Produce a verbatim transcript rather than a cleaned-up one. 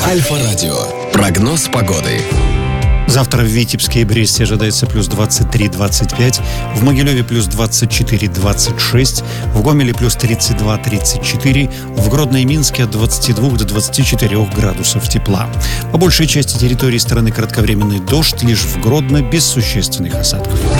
Альфа-радио. Прогноз погоды. Завтра в Витебске и Бресте ожидается плюс двадцать три - двадцать пять, в Могилеве плюс двадцать четыре - двадцать шесть, в Гомеле плюс тридцать два - тридцать четыре, в Гродно и Минске от двадцати двух до двадцати четырёх градусов тепла. По большей части территории страны кратковременный дождь, лишь в Гродно без существенных осадков.